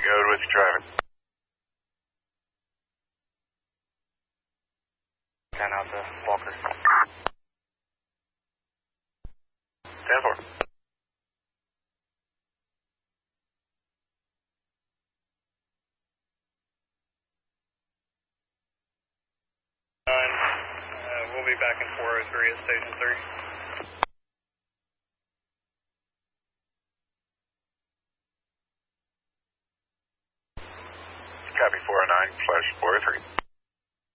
Good with your traffic. 10 out to Walker. 10-4. We'll be back in 403 at Station 3. Copy 409/403.